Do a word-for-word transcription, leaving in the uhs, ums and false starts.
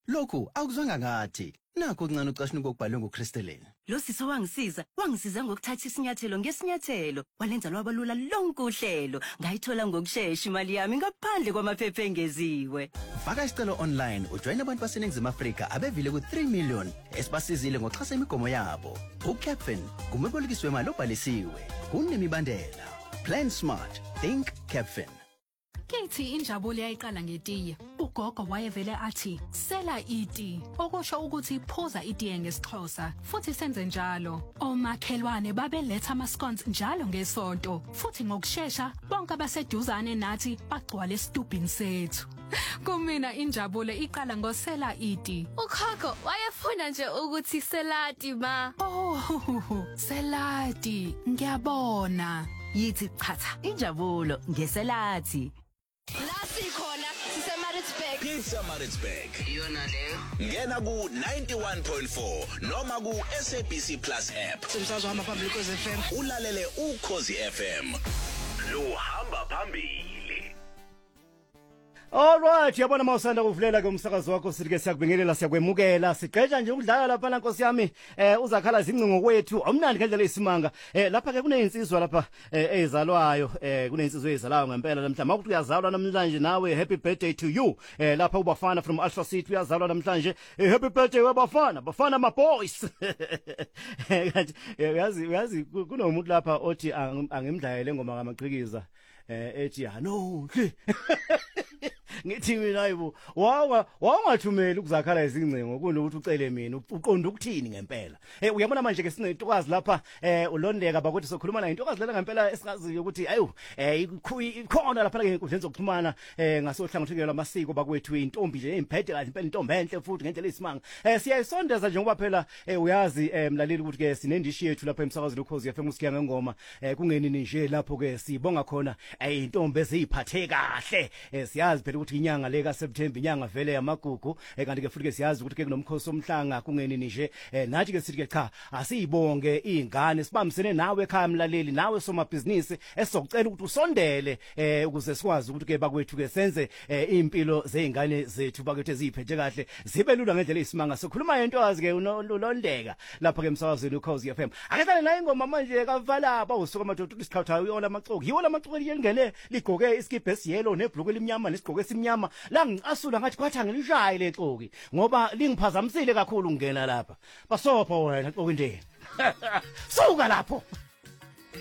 lokhu akuzwanga ngathi nakho okuncane ucashini kokubhalwe nguCrystalline. Lo sisi wangisiza wangisiza ngokuthatha isinyathelo ngesinyathelo walenza lwabalula lonke uhlelo ngayithola ngokusheshsha imali yami ngaphandle kwamaphepha engeziwe. Faka isicelo online ujoin abantu baseNingizimu Afrika abevile ku three million esibasizile ngokuxhasa imigomo yabo. uCapfin ngumebolekisi wemali obhalisiwe kunemibandela. Plan smart, think Capfin. Kithi injabulo yayiqala ngetiye. Ugogo wayevele athi sela iti, okusho ukuthi phuza itiye ngesixhosa, futhi senze njalo. Omakhelwane babeletha ama scones njalo ngesonto, futhi ngokusheshsha bonke abaseduzane nathi bagcwala esitubhini sethu. Kumina injabulo iqala ngosela iti. Ukhokho wayefuna nje ukuthi selati ma. Oh, selati, ngiyabona. Yithi chatha injabulo ngeselathi. Nasi khona siseMaritzburg. Isamaritzburg. Iyona leyo. Ngena ku ninety-one point four noma ku S A B C Plus app. Simsazwa hamba phambili kwe F M. Ulalele uKhosi F M. Lo hamba phambili. Alright, yabona mawusanda kuvulela ke umsakazo wakho sike siyakubingelela siyakwemukela sigqeja nje ukudlala lapha na Nkosi yami eh uzakhala izincingo kwethu omnandi ngendlela esimanga eh lapha ke kunezinsizwa lapha ezalwayo eh kunezinsizwa ezalayo ngempela namhlanje ukuthi uyazalwa namhlanje nawe happy birthday to you eh lapha ubafana from Ultra City uyazalwa namhlanje eh, happy birthday wabafana bafana ma boys yazi yazi kunomuntu lapha othi angimdlayele ngoma kamaqhikiza eh ethi ya no ngithi mina yibo wawa wangathumela ukuzakhala izingcingo kunokuthi ucele mina uqonda ukuthini ngempela eh uyabona manje ke sinentokazi lapha eh ulondeka bakuthi sokhuluma la intokazi lela ngempela esikaziyo ukuthi ayu eh ikhona lapha ke inkundleni zokuxhumana eh ngasohlangothekela amasiko bakwethu intombi nje imphethe kahle impela intombi enhle futhi ngendlela isimanga eh siyayisondeza nje ngoba phela eh uyazi emlaleli ukuthi ke sinendishi yethu lapha emsakazweni uKhosi F M usikiya ngengoma eh kungenini nje lapho ke sibonga khona eh intombi eziphathe kahle eh siyazi phela ukuthi inyanga leka September inyanga vele yamagugu kanti ke futhi ke siyazi ukuthi ke kunomkhosi omhlanga kungenini nje nathi ke sithi ke cha asiyibonge izingane sibambisene nawe ekhaya mlaleli nawe somabhizinisi esizokucela ukuthi usondele ukuze sikwazi ukuthi ke bakwethu ke senze impilo zeingane zethu bakwethu eziphethe kahle zibe lula ngendlela isimanga sokhuluma into azi ke ulondeka lapha ke emsakazweni uKhosi F M akethane nayo ingoma manje kavala bawusuka amadoda isikhawu uyona amaxoko yiwo lamaxoko liyengene ligqoke iskibhe esiyelo nebhlukwe elimnyama nesigqoke esimnyama la ngicasula ngathi kwathi angilishaye lexoki ngoba lingiphazamisile kakhulu ukungena lapha basopha wena xoki ndeni suka lapho.